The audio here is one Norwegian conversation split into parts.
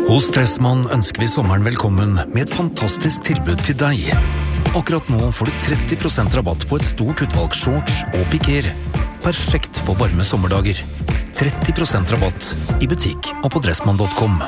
Hos Dressmann ønsker vi sommeren velkommen med et fantastisk tilbud til deg. Akkurat nå får du 30% rabatt på et stort utvalg shorts og piker. Perfekt for varme sommerdager. 30% rabatt i butikk og på dressmann.com.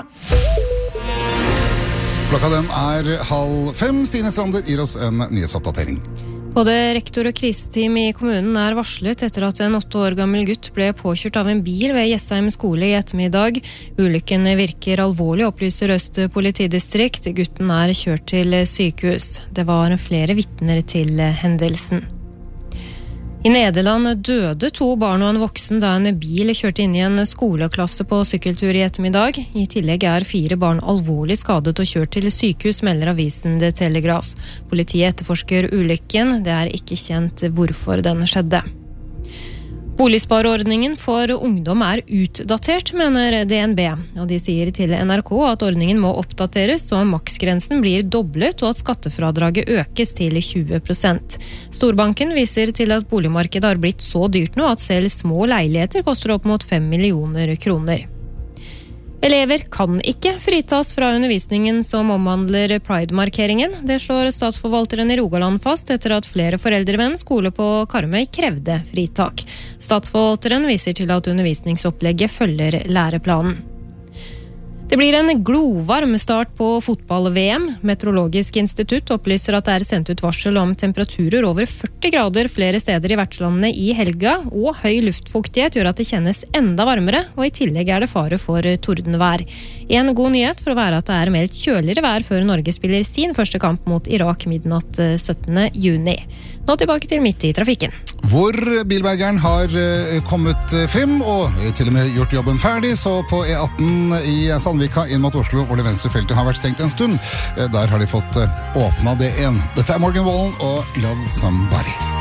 Klokka den 4:30. Stine Strander gir oss en nyhetsoppdatering. Både rektor og kriseteam i kommunen varslet etter at en 8 år gammel gutt ble påkjørt av en bil ved Jessheim skole i ettermiddag. Ulykken virker alvorlig, opplyser Øst politidistrikt. Gutten kjørt til sykehus. Det var flere vitner til hendelsen. I Nederland døde 2 barn og en voksen da en bil kjørte inn i en skoleklasse på sykkeltur i ettermiddag. I tillegg 4 barn alvorlig skadet og kjørt til sykehus, melder avisen The Telegraph. Politiet etterforsker ulykken. Det ikke kjent hvorfor den skjedde. Boligspareordningen for ungdom utdatert, mener DNB, og de sier til NRK at ordningen må oppdateres så maksgrensen blir doblet og at skattefradraget økes til 20%. Storbanken viser til at boligmarkedet har blitt så dyrt nå at selv små leiligheter koster opp mot 5 millioner kroner. Elever kan ikke fritas fra undervisningen som omhandler Pride-markeringen. Det slår statsforvalteren i Rogaland fast etter at flere foreldre ved en skole på Karmøy krevde fritak. Statsforvalteren viser til at undervisningsopplegget følger læreplanen. Det blir en glovarm start på fotball-VM. Meteorologisk institutt opplyser at det sendt ut varsel om temperaturer over 40 grader flere steder i vertslandene i helga, og høy luftfuktighet gjør at det kjennes enda varmere, og i tillegg det fare for tordenvær. En god nyhet for å være at det meldt kjøligere vær før Norge spiller sin første kamp mot Irak midnatt 17. juni. Nå tilbake til Midt i trafikken. Hvor bilbergeren har kommet frem og til og med gjort jobben ferdig, så på E18 i Sandvika inn mot Oslo, hvor det venstre feltet har vært stengt en stund, der har de fått åpnet det igjen. Dette Morgan Wallen og Love Somebody.